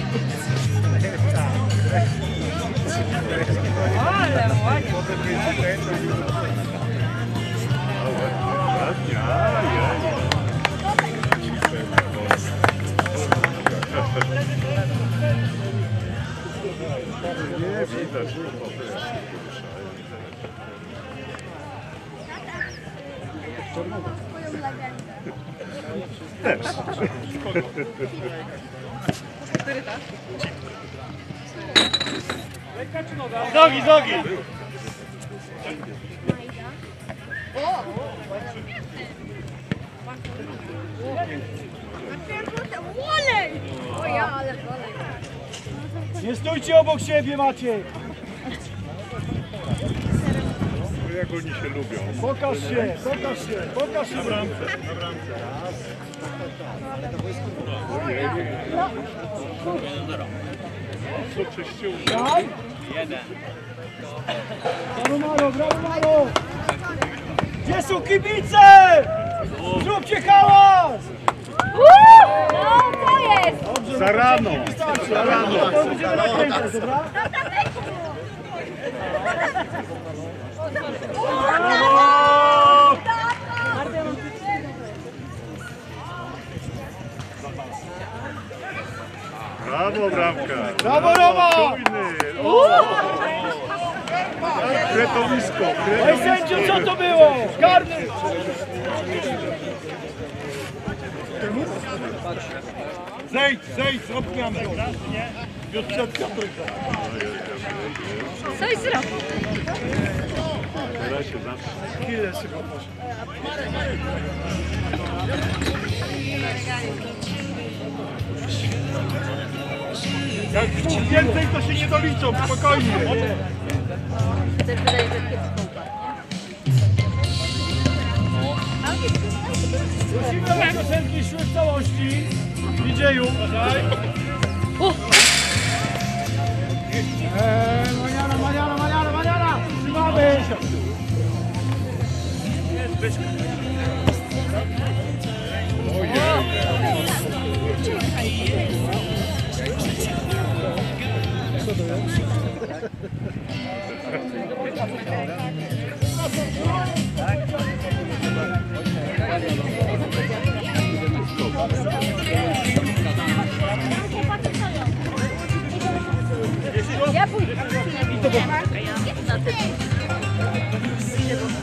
Ale ładnie. Nie widać. Też. Nogi, nogi! Olej! O ja, ale olej. Nie stójcie obok siebie, Maciej! Jak oni się lubią. Pokaż się, pokaż się, pokaż się! Na bramce. Co czyście Tak? Brawo Malo, brawo Malo! Gdzie są kibice? Zróbcie hałas! No, to jest! Dobrze, Za rano! wystarczy. Za rano! To będziemy nakręcać, dobra? Brawo, bramka! Brawo, Roma! Czujny! Kretowisko! Ej sędzio, co to było? Karny! Zejdź, zrób zmianę! Już przed Piotrkiem. Coś zrobił. Teraz się zacznie. Chwilę szybko proszę. Jak dwóch więcej, to się nie doliczą, spokojnie! Też wydaje, że kiepską Musimy na piosenki szły w całości. Widzieju. Mariana! Trzymamy! Ja pójdę. Na tył.